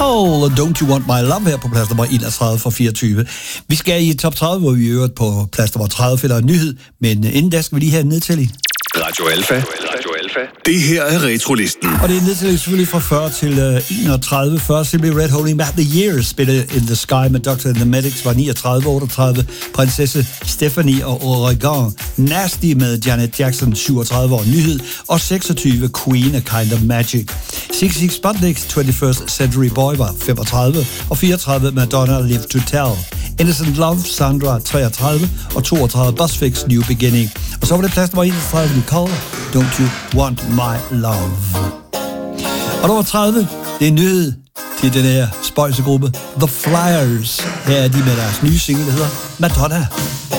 Hole, Don't You Want My Love her på plads nummer 31 fra 24. Vi skal i top 30, hvor vi øvrigt på plads nummer 30 finder en nyhed, men inden da skal vi lige have en nedtælling. Radio Alfa. Det her er Retrolisten. Og det er en nedtælling selvfølgelig fra 40 til 31. Først Simply Red Holding Back the Years spillede In the Sky med Dr. and the Medics var 39, 38. Prinsesse Stephanie og Oregon Nasty med Janet Jackson 37 år nyhed. Og 26 Queen A Kind of Magic. 66 Sputniks 21st Century Boy var 35. Og 34 Madonna Live to Tell. Innocent Love, Sandra 33. Og 32 Buzzfix New Beginning. Og så var det plads nummer 31 Nicole, Don't You Want My Love. Og nummer 30, det er en nyhed til den her spøjsegruppe The Flyers. Her er de med deres nye single, der hedder Madonna.